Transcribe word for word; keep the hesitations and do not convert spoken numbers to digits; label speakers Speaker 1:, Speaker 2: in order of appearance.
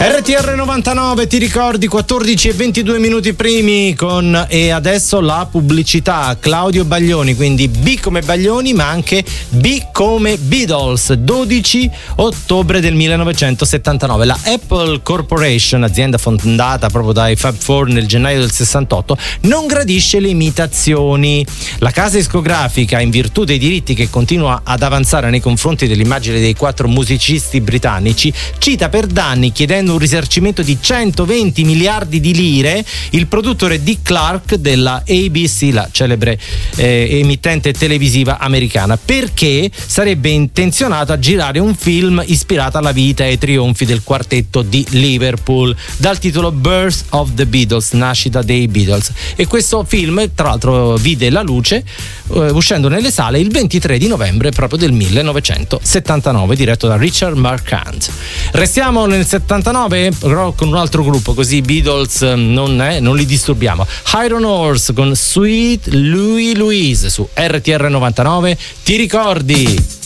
Speaker 1: R T R novantanove, ti ricordi, quattordici e ventidue minuti primi con e adesso la pubblicità. Claudio Baglioni, quindi B come Baglioni ma anche B come Beatles. Dodici ottobre del millenovecentosettantanove la Apple Corporation, azienda fondata proprio dai Fab Four nel gennaio del sessantotto, non gradisce le imitazioni. La casa discografica, in virtù dei diritti che continua ad avanzare nei confronti dell'immagine dei quattro musicisti britannici, cita per danni, chiedendo un risarcimento di centoventi miliardi di lire, il produttore Dick Clark della A B C, la celebre eh, emittente televisiva americana, perché sarebbe intenzionato a girare un film ispirato alla vita e ai trionfi del quartetto di Liverpool, dal titolo Birth of the Beatles, nascita dei Beatles. E questo film tra l'altro vide la luce eh, uscendo nelle sale il ventitré di novembre proprio del millenovecentosettantanove, diretto da Richard Marquand. Restiamo nel settantanove però con un altro gruppo, così i Beatles non, è, non li disturbiamo. Iron Horse con Sweet Louie Louise su R T R novantanove, ti ricordi?